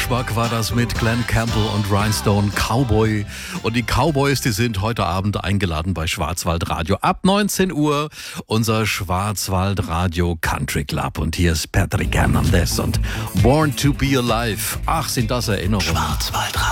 Bushwhack war das mit Glenn Campbell und Rhinestone Cowboy. Und die Cowboys, die sind heute Abend eingeladen bei Schwarzwaldradio. Ab 19 Uhr unser Schwarzwaldradio Country Club. Und hier ist Patrick Hernandez und Born to be Alive. Ach, sind das Erinnerungen. Schwarzwaldradio.